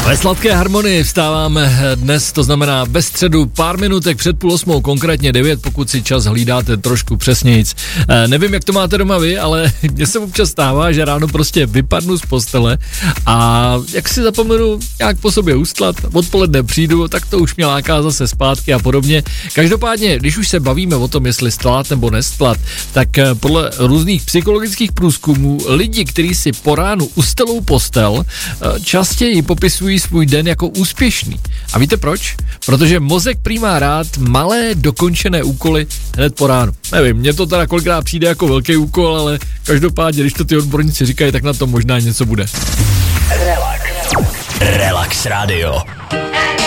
Ve sladké harmonii vstáváme dnes, to znamená ve středu pár minutek před 7:30, konkrétně 9, pokud si čas hlídáte trošku přesnějc. Nevím, jak to máte doma vy, ale mně se občas stává, že ráno prostě vypadnu z postele a jak si zapomenu nějak po sobě ustlat, odpoledne přijdu, tak to už mě láká zase zpátky a podobně. Každopádně, když už se bavíme o tom, jestli stlat nebo nestlat, tak podle různých psychologických průzkumů lidi, kteří si po ránu ustelou postel, častěji popisují svůj den jako úspěšný. A víte proč? Protože mozek prý má rád malé dokončené úkoly hned po ránu. Nevím, mně to teda kolikrát přijde jako velký úkol, ale každopádně, když to ty odborníci říkají, tak na to možná něco bude. Relax Radio.